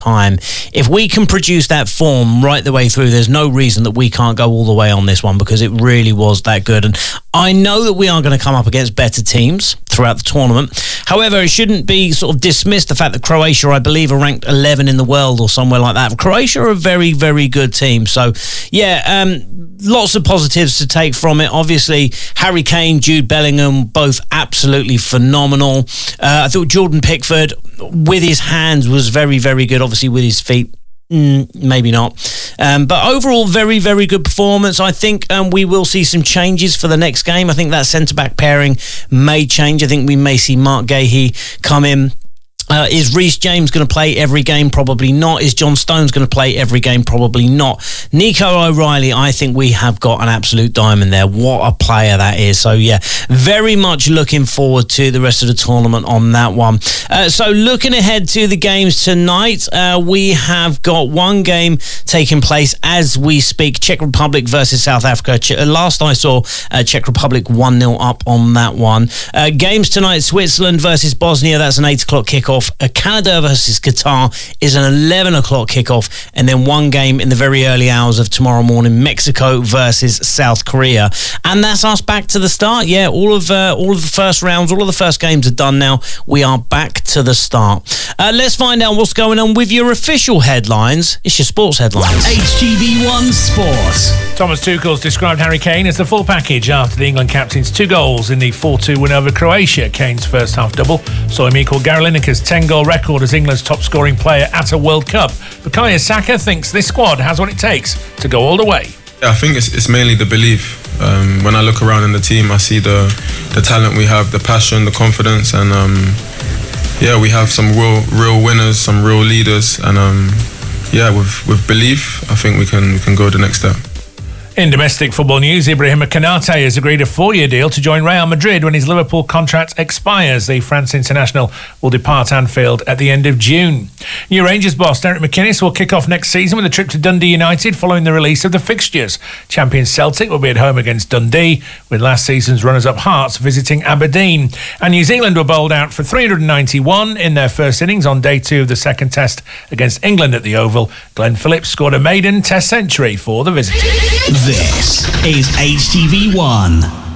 time. If we can produce that form right the way through, there's no reason that we can't go all the way on this one, because it really was that good. And I know that we are going to come up against better teams throughout the tournament. However, it shouldn't be sort of dismissed the fact that Croatia, I believe, are ranked 11 in the world or somewhere like that. Croatia are a very, very good team. So, yeah, lots of positives to take from it. Obviously, Harry Kane, Jude Bellingham, both absolutely phenomenal. I thought Jordan Pickford, with his hands, was very, very good. Obviously, with his feet, maybe not. But overall, very, very good performance. I think we will see some changes for the next game. I think that centre-back pairing may change. I think we may see Mark Gahey come in. Is Reece James going to play every game? Probably not. Is John Stones going to play every game? Probably not. Nico O'Reilly, I think we have got an absolute diamond there. What a player that is. So, yeah, very much looking forward to the rest of the tournament on that one. So, looking ahead to the games tonight, we have got one game taking place as we speak. Czech Republic versus South Africa. Last I saw, Czech Republic 1-0 up on that one. Games tonight, Switzerland versus Bosnia. That's an 8 o'clock kickoff. Canada versus Qatar is an 11 o'clock kickoff, and then one game in the very early hours of tomorrow morning, Mexico versus South Korea. And that's us back to the start. Yeah, all of the first rounds, all of the first games are done now. We are back to the start. Let's find out what's going on with your official headlines. It's your sports headlines. HTV1 Sports. Thomas Tuchel's described Harry Kane as the full package after the England captain's 2 goals in the 4-2 win over Croatia. Kane's first half double saw him equal Gary Lineker's 10-goal record as England's top-scoring player at a World Cup. Bukayo Saka thinks this squad has what it takes to go all the way. Yeah, I think it's mainly the belief. When I look around in the team, I see the talent we have, the passion, the confidence, and we have some real winners, some real leaders, and with belief, I think we can go the next step. In domestic football news, Ibrahima Konate has agreed a 4-year deal to join Real Madrid when his Liverpool contract expires. The France international will depart Anfield at the end of June. New Rangers boss Derek McInnes will kick off next season with a trip to Dundee United following the release of the fixtures. Champions Celtic will be at home against Dundee, with last season's runners-up Hearts visiting Aberdeen. And New Zealand were bowled out for 391 in their first innings on day 2 of the second test against England at the Oval. Glenn Phillips scored a maiden test century for the visitors. This is HTV1.